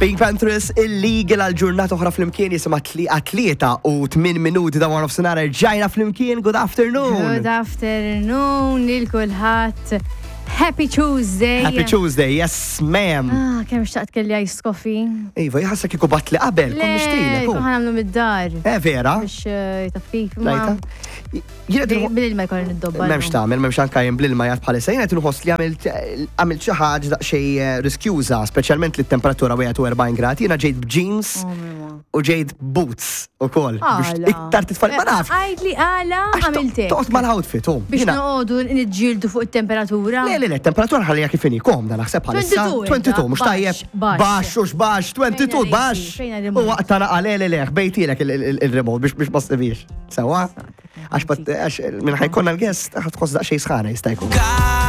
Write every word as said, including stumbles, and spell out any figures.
Pink Panthers illegal għal ġurnata oħra fl-imkien jisimha atleta u tmien minuti da warnof sinar ġajna fl-imkien. Good afternoon. Good afternoon lil kulħadd. Happy Tuesday. Happy Tuesday, yes ma'am. Ah, kemm xtaqt kelli ice coffee. Iva, jħassa kiku batli qabel, kun nixtieqlek. Le, ħanamlu mid-dar. Eh, vera? Biex jtaffik. Lajta? Bil-ilma jkollni nid-dobba. Memx tagħmel, memx anka jien bl-ilma jgħat bħalissa. Jien qed inħoss li għamilt xi ħaġa daqsxejn riskjuża, speċjalment li t-temperatura wieħed u erbgħin gradi. Jiena ġejt b'jeans u ġejt boots ukoll. Biex iktar titfal ma naf. Għajdli għala għamiltek. Toqgħod mal-outfit hu. Biex noqogħdu niġġieldu fuq it-temperatura. Le, le, le, temperatura ħallija kif inhi komda naħseb bħalissa. twenty-two, mhux tajjeb. Baxx u x'baxx, twenty-two baxx. U waqt tara le le le, ħbejtilek il-remote biex ma stibix. Sewa? Għax minn ħajkonna l-guest ħad tħoss daqsxejn sħana jista' jkun.